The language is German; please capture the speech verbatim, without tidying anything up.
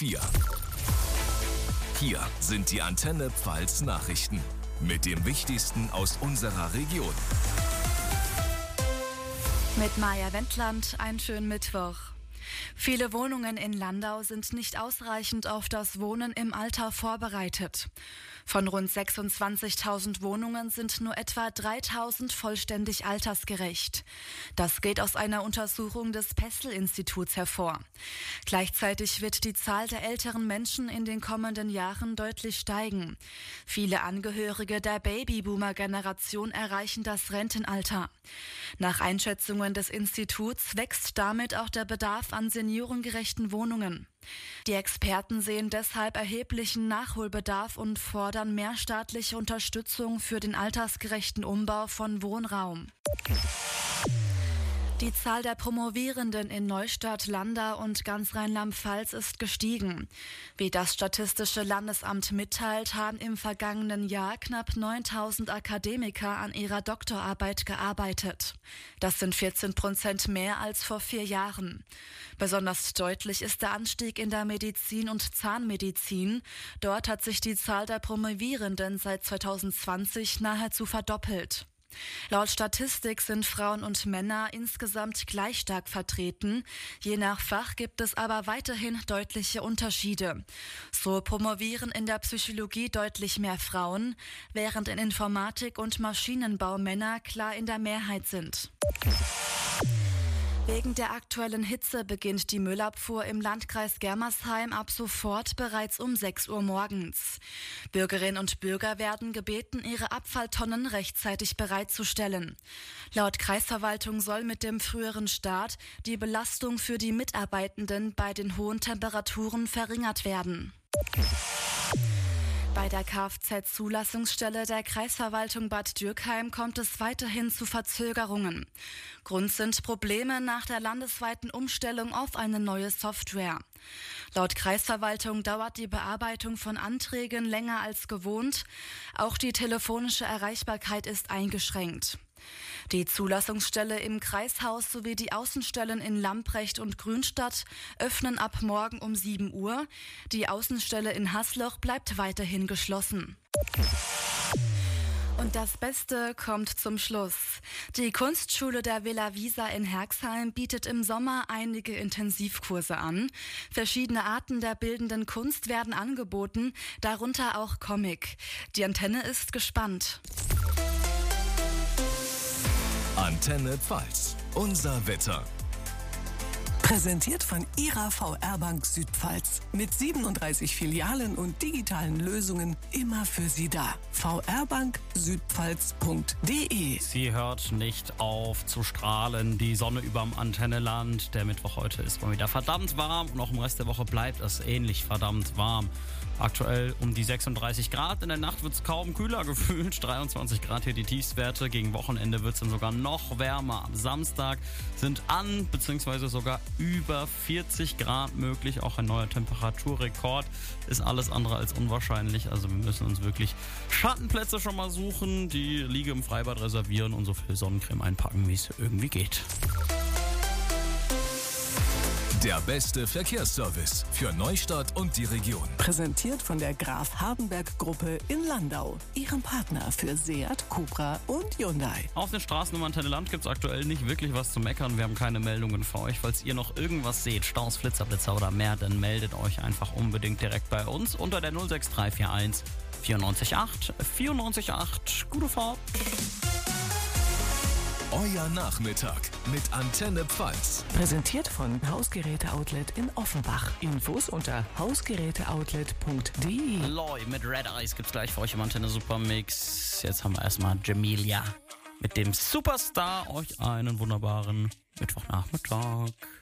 vier. Hier sind die Antenne Pfalz Nachrichten mit dem Wichtigsten aus unserer Region. Mit Maja Wendland, einen schönen Mittwoch. Viele Wohnungen in Landau sind nicht ausreichend auf das Wohnen im Alter vorbereitet. Von rund sechsundzwanzigtausend Wohnungen sind nur etwa dreitausend vollständig altersgerecht. Das geht aus einer Untersuchung des Pestel-Instituts hervor. Gleichzeitig wird die Zahl der älteren Menschen in den kommenden Jahren deutlich steigen. Viele Angehörige der Babyboomer-Generation erreichen das Rentenalter. Nach Einschätzungen des Instituts wächst damit auch der Bedarf an seniorengerechten Wohnungen. Die Experten sehen deshalb erheblichen Nachholbedarf und fordern mehr staatliche Unterstützung für den altersgerechten Umbau von Wohnraum. Die Zahl der Promovierenden in Neustadt, Landau und ganz Rheinland-Pfalz ist gestiegen. Wie das Statistische Landesamt mitteilt, haben im vergangenen Jahr knapp neuntausend Akademiker an ihrer Doktorarbeit gearbeitet. Das sind vierzehn Prozent mehr als vor vier Jahren. Besonders deutlich ist der Anstieg in der Medizin und Zahnmedizin. Dort hat sich die Zahl der Promovierenden seit zweitausendzwanzig nahezu verdoppelt. Laut Statistik sind Frauen und Männer insgesamt gleich stark vertreten. Je nach Fach gibt es aber weiterhin deutliche Unterschiede. So promovieren in der Psychologie deutlich mehr Frauen, während in Informatik und Maschinenbau Männer klar in der Mehrheit sind. Wegen der aktuellen Hitze beginnt die Müllabfuhr im Landkreis Germersheim ab sofort bereits um sechs Uhr morgens. Bürgerinnen und Bürger werden gebeten, ihre Abfalltonnen rechtzeitig bereitzustellen. Laut Kreisverwaltung soll mit dem früheren Start die Belastung für die Mitarbeitenden bei den hohen Temperaturen verringert werden. Bei der Kfz-Zulassungsstelle der Kreisverwaltung Bad Dürkheim kommt es weiterhin zu Verzögerungen. Grund sind Probleme nach der landesweiten Umstellung auf eine neue Software. Laut Kreisverwaltung dauert die Bearbeitung von Anträgen länger als gewohnt. Auch die telefonische Erreichbarkeit ist eingeschränkt. Die Zulassungsstelle im Kreishaus sowie die Außenstellen in Lamprecht und Grünstadt öffnen ab morgen um sieben Uhr. Die Außenstelle in Hasloch bleibt weiterhin geschlossen. Und das Beste kommt zum Schluss. Die Kunstschule der Villa Visa in Herxheim bietet im Sommer einige Intensivkurse an. Verschiedene Arten der bildenden Kunst werden angeboten, darunter auch Comic. Die Antenne ist gespannt. Antenne Pfalz, unser Wetter. Präsentiert von Ihrer V R-Bank Südpfalz. Mit siebenunddreißig Filialen und digitalen Lösungen immer für Sie da. v r bank südpfalz punkt d e. Sie hört nicht auf zu strahlen. Die Sonne überm Antenneland. Der Mittwoch heute ist mal wieder verdammt warm und auch im Rest der Woche bleibt es ähnlich verdammt warm. Aktuell um die sechsunddreißig Grad. In der Nacht wird es kaum kühler gefühlt. dreiundzwanzig Grad hier die Tiefstwerte. Gegen Wochenende wird es dann sogar noch wärmer. Am Samstag sind an bzw. sogar über vierzig Grad möglich. Auch ein neuer Temperaturrekord ist alles andere als unwahrscheinlich. Also wir müssen uns wirklich Schattenplätze schon mal suchen, die Liege im Freibad reservieren und so viel Sonnencreme einpacken, wie es irgendwie geht. Der beste Verkehrsservice für Neustadt und die Region. Präsentiert von der Graf Hardenberg Gruppe in Landau. Ihrem Partner für Seat, Cupra und Hyundai. Auf den Straßen im Antenneland gibt es aktuell nicht wirklich was zu meckern. Wir haben keine Meldungen für euch. Falls ihr noch irgendwas seht, Staus, Flitzer, Blitzer oder mehr, dann meldet euch einfach unbedingt direkt bei uns unter der null sechs drei vier eins vierundneunzig acht vierundneunzig acht. Gute Fahrt. Euer Nachmittag mit Antenne Pfalz. Präsentiert von Hausgeräte-Outlet in Offenbach. Infos unter hausgeräteoutlet punkt d e. Loy mit Red Eyes gibt's gleich für euch im Antenne Supermix. Jetzt haben wir erstmal Jamelia mit dem Superstar. Euch einen wunderbaren Mittwochnachmittag.